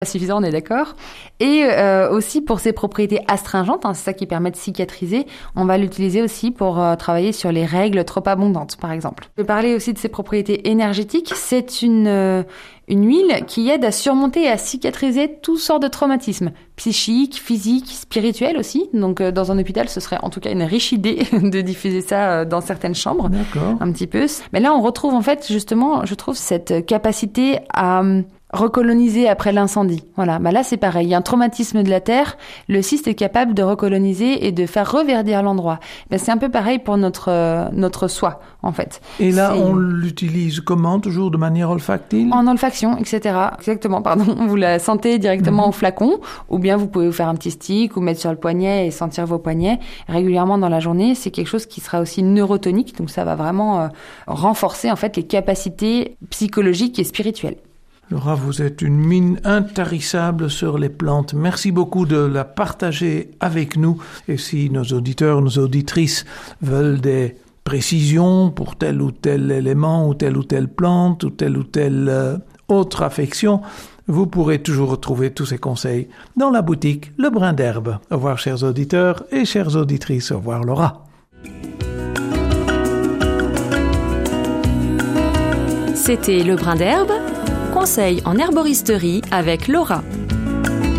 suffisant, on est d'accord. Et aussi pour ses propriétés astringentes, c'est ça qui permet de cicatriser, on va l'utiliser aussi pour travailler sur les règles trop abondantes, par exemple. Je vais parler aussi de ses propriétés énergétiques. C'est une huile qui aide à surmonter et à cicatriser toutes sortes de traumatismes, psychiques, physiques, spirituels aussi. Donc dans un hôpital, ce serait en tout cas une riche idée de diffuser ça dans certaines chambres. D'accord. Un petit peu. Mais là, on retrouve en fait justement, je trouve, cette capacité à recoloniser après l'incendie. Voilà. Là, c'est pareil. Il y a un traumatisme de la terre. Le cyste est capable de recoloniser et de faire reverdir l'endroit. C'est un peu pareil pour notre soie, en fait. Et là, on l'utilise comment? Toujours de manière olfactive? En olfaction, etc. Exactement, pardon. Vous la sentez directement au flacon, ou bien vous pouvez vous faire un petit stick ou mettre sur le poignet et sentir vos poignets régulièrement dans la journée. C'est quelque chose qui sera aussi neurotonique, donc ça va vraiment renforcer en fait les capacités psychologiques et spirituelles. Laura, vous êtes une mine intarissable sur les plantes. Merci beaucoup de la partager avec nous. Et si nos auditeurs, nos auditrices veulent des précisions pour tel ou tel élément, ou telle plante, ou telle autre affection, vous pourrez toujours retrouver tous ces conseils dans la boutique Le Brin d'Herbe. Au revoir, chers auditeurs et chères auditrices. Au revoir, Laura. C'était Le Brin d'Herbe. Conseil en herboristerie avec Laura.